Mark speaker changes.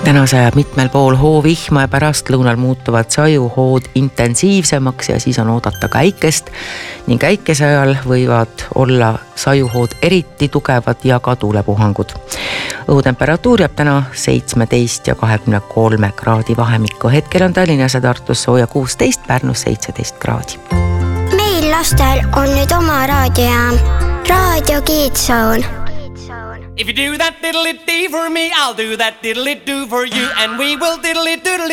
Speaker 1: Täna sajab mitmel pool hoovihma ja pärastlõunal muutuvad sajuhood intensiivsemaks ja siis on oodata käikest ning käikese ajal võivad olla sajuhood eriti tugevad ja ka tuulepuhangud. Õhutemperatuur jääb täna 17 ja 23 kraadi vahemikku. Hetkel on Tallinnas ja Tartus sooja 16, Pärnus 17 kraadi.
Speaker 2: Meil lastel on nüüd oma raadiojaam, Raadio Kiidsoon.
Speaker 3: If you do that diddly-dee for me, I'll do that diddly-doo for you, and we will diddly-doodly